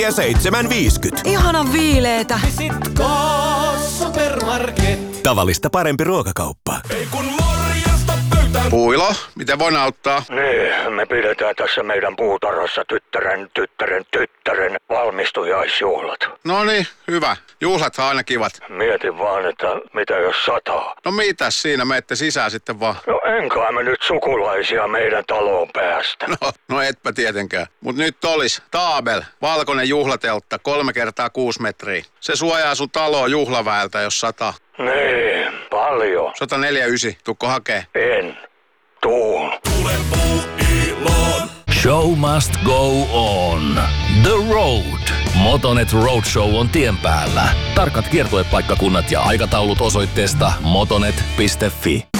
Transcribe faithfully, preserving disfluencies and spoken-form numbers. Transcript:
ja seitsemän viisikymmentä. Ihanan viileetä. Visitko Supermarket? Tavallista parempi ruokakauppa. Ei kun morjesta pöytään. Puilo, miten voin auttaa? Niin, me pidetään tässä meidän puutarhassa tyttären, tyttären, tyttären valmistujaisjuhlat. No niin, hyvä. Juhlathan aina kivat. Mietin vaan, että mitä jos sataa. No mitäs siinä, menette sisään sitten vaan. No enkä me nyt sukulaisia meidän taloon päästä. No, no etpä tietenkään. Mut nyt olis Taabel, valkoinen juhlateltta, kolme kertaa kuusi metriä. Se suojaa sun taloa juhlaväeltä, jos sataa. Niin, paljon. sata neljäkymmentäyhdeksän, tukko hakee. En. Tuun. Tule Puuiloon. Show must go on. The Road. Motonet Roadshow on tien päällä. Tarkat kiertuepaikkakunnat ja aikataulut osoitteesta motonet piste fi.